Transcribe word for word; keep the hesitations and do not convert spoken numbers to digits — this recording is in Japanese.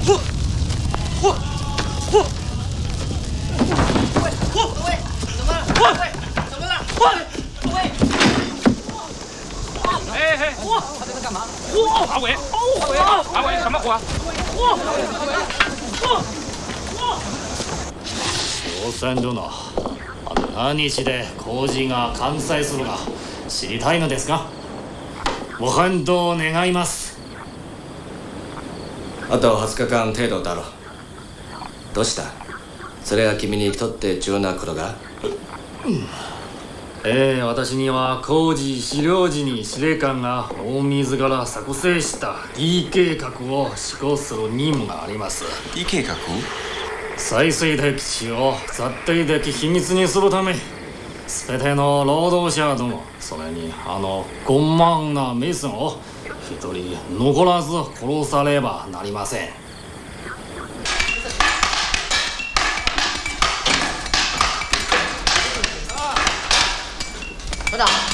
嚯嚯嚯！各位，怎么了？各位，怎么了？各位， 哎哎， 哇，他在那干嘛？ 哇，阿伟，阿伟，阿伟，什么火？ 哇，哇哇！ 朝鮮殿、何日で工事が完済するか知りたいのですが、ご返答を願います。 あとはつかかん程度だろう。どうした？それが君にとって重要なことが？ ええ、私には工事資料時に司令官が大自ら作成した D 計画を施行する任務があります。 D 計画？ 採水敵地を絶対的秘密にするため、全ての労働者ども、それにあの傲慢なメイソンを一人残らず殺さねばなりません。